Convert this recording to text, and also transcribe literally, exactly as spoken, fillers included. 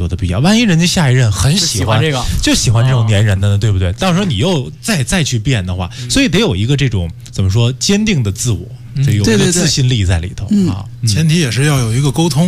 多的必要。万一人家下一任很喜欢这个， 就喜欢这种粘人的呢，对不对？到时候你又再再去变的话，所以得有一个这种怎么说坚定的自我，得有一个自信力在里头啊。 前提也是要有一个沟通。